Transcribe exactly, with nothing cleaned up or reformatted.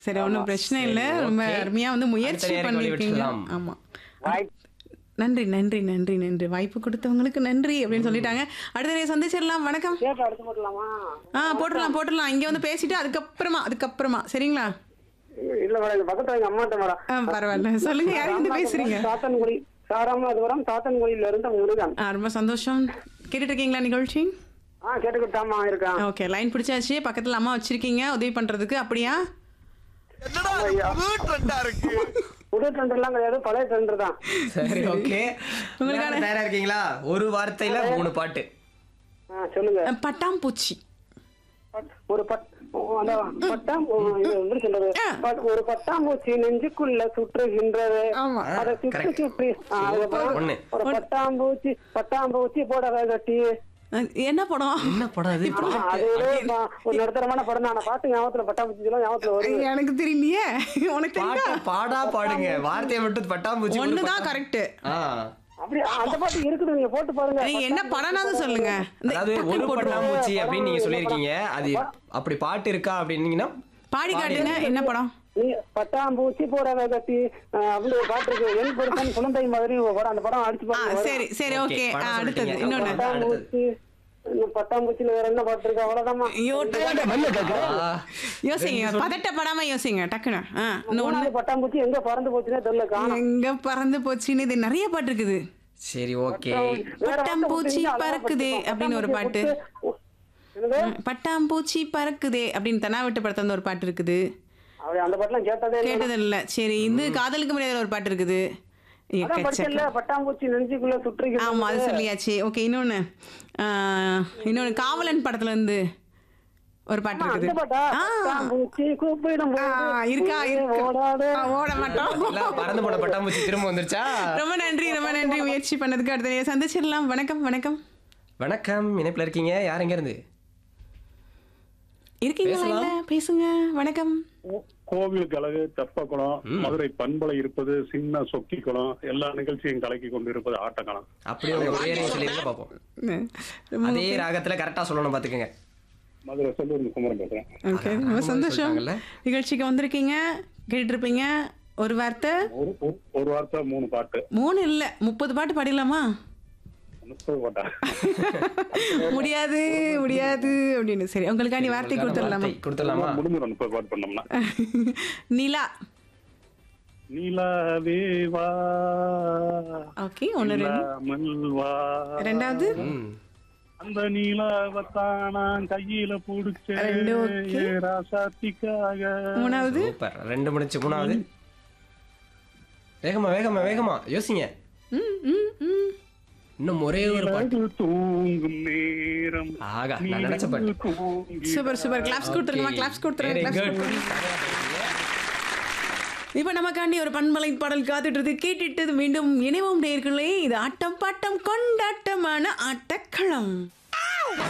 சரி ஆமா. ஒன்றும் பிரச்சனை சரி, இல்லை. ரொம்ப ஓகே. அருமையா வந்து முயற்சி அடுத்த நேயர்களை பண்ணியிருக்கீங்க. விட்டுடலாம். ஆமா. வாய்ப்பு நன்றி நன்றி நன்றி நன்றி வாய்ப்பு கொடுத்தவங்களுக்கு நன்றி அப்படின்னு சொல்லிட்டாங்க. அடுத்த நேரம் சந்திச்சிடலாம். வணக்கம். கேட்க அடுத்து போட்டலாமா? ஆ போட்டுடலாம் போட்டுடலாம். இங்க வந்து பேசிட்டு அதுக்கப்புறமா அதுக்கப்புறமா சரிங்களா? இல்ல மேடம், இந்த பக்கத்துல எங்க அம்மாட்ட மேடம். ஆ பரவாயில்ல. சொல்லுங்க யார் இருந்து பேசுறீங்க? சாத்தன்குடி சாராமதுரம் சாத்தன்குடியில இருந்து முருகன். ஆ, ரொம்ப சந்தோஷம். கேட்டுட்டு இருக்கீங்களா நிகழ்ச்சி? ஆ கேட்டுக்கிட்டாமா இருக்கேன். ஓகே லைன் பிடிச்சாச்சு. பக்கத்துல அம்மா வச்சிருக்கீங்க உதவி பண்றதுக்கு. அப்படியா? புது ட்ரெண்டர்லாம் கிடையாது, பழைய ட்ரெண்டர் தான். சரி ஓகே. உங்களுக்கான- உங்களுக்கான தயாரா இருக்கீங்களா? ஒரு வார்த்தையில மூணு பாட்டு. ஆ, சொல்லுங்க. அஹ், பட்டாம்பூச்சி. பட்- ஒரு பட் அந்த பட்டாம் இது எப்படி சொல்றது? பட்- ஒரு பட்டாம்பூச்சி நெஞ்சுக்குள்ள சுற்றுகின்றது. ஆமா. அதை சுற்றி correct. சுற்றி ஆ, அதுக்கப்புறம் ஒண்ணு. ஒரு பட்டாம்பூச்சி பட்டாம்பூச்சி போடவே கட்டி. அஹ், என்ன படம்? என்ன படம் அது? ஆ, அது ஏதோ பா- ஒரு நடுத்தரமான படம் தான். நான் பாட்டு ஞாபகத்துல பட்டாம்பூச்சி எல்லாம் ஞாபகத்துல வருது. எனக்கு தெரியலையே. உனக்கு பாட்டா தெரியுமா? பாடா பாடுங்க. வார்த்தையை மட்டும் பட்டாம்பூச்சி ஒரு ஒண்ணுதான் பட்டா- கரெக்ட். ஆ. அப்படி அந்த பாட்டு இருக்குது, நீங்க போட்டு பாருங்க. நீங்க என்ன படம்னாவது சொல்லுங்க. இந்த அதாவது டக்குனு ஒரு போட்டுருவோம். பட்டாம்பூச்சி அப்படின்னு நீங்க சொல்லியிருக்கீங்க. அது அப்படி பாட்டு இருக்கா அப்படின்னீங்கன்னா பாடி காட்டுங்க. என்ன படம்? நீ பட்டாம்பூச்சி போடவே கட்டி ஆ, அப்படி ஒரு பாட்டு இருக்கு. என் பொருத்தன் குழந்தை மாதிரி ஒரு படம். அந்த படம் அடிச்சு ஆ பாருங்க. சரி சரி Okay, ஓகே. படம் அடுத்தது சொல்லிட்டீங்க. இன்னொன்னு. பட்டாம்பூச்சி இன்னும் பட்டாம்பூச்சியில வேற என்ன பாட்டு இருக்கு? அவ்வளவுதாம்மா. ஐயோ, ஆ. யோசிங்க. பதட்டப்படாம யோசிங்க டக்குன்னு. ஆ, இன்னும் ஒண்ணு. மூணாவது பட்டாம்பூச்சி எங்க பறந்து போச்சுன்னே தெரியல, காணோம். எங்க பறந்து போச்சுன்னு இது நிறைய பாட்டு இருக்குது. சரி ஓகே. வேற பட்டாம்பூச்சி வார்த்தை கொடுத்தீங்க, பறக்குதே அழகா அப்படின்னு ஒரு பாட்டு. பட்டாம்பூச்சி என்னது? பட்டாம்பூச்சி பறக்குதே அப்படின்னு தெனாவட்டு படத்துல ஒரு பாட்டு இருக்குது. அப்படி அந்த பாட்டுலாம் கேட்டதே இல்ல. கேட்டது இல்ல. சரி இது காதலுக்கு முடியாத ஒரு பாட்டு இருக்குது. அதான் படிச்சல, எக்கச்சக்கம். பட்டாம்பூச்சி நெஞ்சுக்குள்ள சுற்றுகிறது. ஆமா அது சொல்லியாச்சு. ஓகே இன்னொன்னு ஆ, இன்னொன்னு காவலன் படத்துல இருந்து ஒரு பாட்டு அந்த இருக்குது. பாட்டா? ஆ. பட்டாம்பூச்சி கூப்பிடும் ஆ, போது இருக்கா இருக்கா. ஓடாதே. ஆ, ஓட மாட்டோம். இல்ல, பறந்து போன பட்டாம்பூச்சி திரும்ப வந்துருச்சா? ரொம்ப நன்றி ரொம்ப நன்றி முயற்சி பண்ணதுக்கு. அடுத்த நேரம் சந்திச்சிடலாம். வணக்கம் வணக்கம். வணக்கம், இணைப்புல இருக்கீங்க. யார் எங்க இருந்து? இருக்கீங்களா? பேசலாம். இல்ல பேசுங்க. வணக்கம். கோவில் கழகு தெப்பக்குளம், மதுரை பண்பலை இருப்பது சின்ன சொக்கி குளம், எல்லா நிகழ்ச்சியும் கலக்கி கொண்டு இருப்பது ஆட்டக்களம். அப்படியே உங்க பேரையும் சொல்லிருங்க பாப்போம். ரொம்ப அதே ராகத்துல கரெக்டா சொல்லணும் பாத்துக்கங்க. மதுரை செல்லூர் குமரன் பேசுறேன். ஓகே ரொம்ப சந்தோஷம். சொல்லிட்டாங்கல்ல? நிகழ்ச்சிக்கு வந்திருக்கீங்க. கேட்டுட்டு இருப்பீங்க. ஒரு வார்த்தை ஒரு ஒரு- ஒரு வார்த்தை மூணு பாட்டு. மூணு இல்ல முப்பது பாட்டு பாடிடலாமா? முப்பது பாட்டா? முடியாது முடியாது அப்படின்னு. சரி உங்களுக்காண்டி வார்த்தை கொடுத்துடலாமா? வார்த்தை கொடுத்துடலாமா? முடிஞ்சிடும் முப்பது பாட்டு பண்ணோம்னா. நிலா. நிலாவே வா, ஓகே ஒன்னு ரெண்டு. நிலாமல் வா. ரெண்டாவது ம். அந்த நீலாவத்தான் நான் கையில புடிச்சேன் ரெண்டு okay. ராசாத்திக்காக. மூணாவது சூப்பர். ரெண்டு முடிச்சு மூணாவது. வேகமா வேகமா வேகமா யோசிங்க. ம், ம், ம். இன்னும் ஒரே ஒரு பாட்டு. நிலவு தூங்கும் நேரம் ஆகா, நான் நினைச்ச பாட்டு. நிலவு தூங்கி சூப்பர் சூப்பர். கிளாப்ஸ் கொடுத்துருங்கம்மா. கிளாப்ஸ் கொடுத்துருங்க. Very claps good. கொடுத்துருங்க. இப்ப நமக்காண்டி ஒரு பண்பலை பாடல் காத்துட்டு இருக்கு. கேட்டுட்டு மீண்டும் இணைவோம் நேயர்களே. இது ஆட்டம் பாட்டம் கொண்டாட்டமான ஆட்டக்களம்.